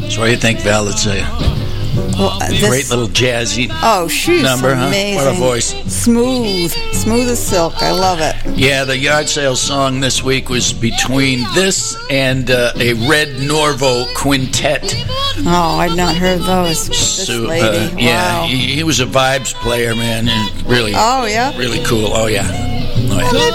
So what do you think, Val? It's a great little jazzy she's number, amazing. Huh? What a voice. Smooth as silk. I love it. Yeah, the yard sale song this week was between this and a Red Norvo quintet. Oh, I'd not heard those. This lady. Yeah, wow. he was a vibes player, man, and really, oh, yeah? really cool. Oh, yeah.